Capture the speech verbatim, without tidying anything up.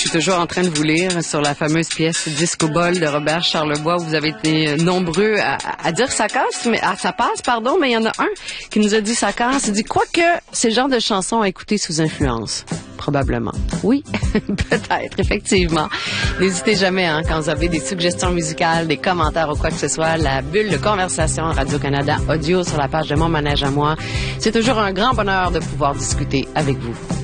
suis toujours en train de vous lire sur la fameuse pièce Disco Ball de Robert Charlebois. Vous avez été nombreux à, à dire ça casse, mais ah, ça passe, pardon, mais il y en a un qui nous a dit ça casse. Il dit quoi que c'est le genre de chanson à écouter sous influence. Probablement. Oui, peut-être, effectivement. N'hésitez jamais, hein, quand vous avez des suggestions musicales, des commentaires ou quoi que ce soit, la bulle de conversation Radio-Canada Audio sur la page de Mon Manège à moi. C'est toujours un grand bonheur de pouvoir discuter avec vous.